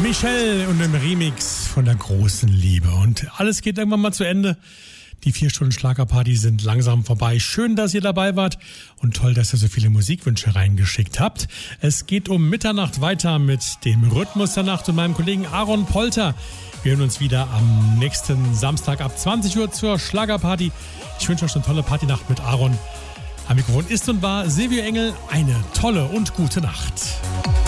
Michelle und im Remix von der großen Liebe. Und alles geht irgendwann mal zu Ende. Die 4 Stunden Schlagerparty sind langsam vorbei. Schön, dass ihr dabei wart und toll, dass ihr so viele Musikwünsche reingeschickt habt. Es geht um Mitternacht weiter mit dem Rhythmus der Nacht und meinem Kollegen Aaron Polter. Wir hören uns wieder am nächsten Samstag ab 20 Uhr zur Schlagerparty. Ich wünsche euch eine tolle Partynacht mit Aaron. Am Mikrofon ist und war Silvio Engel. Eine tolle und gute Nacht.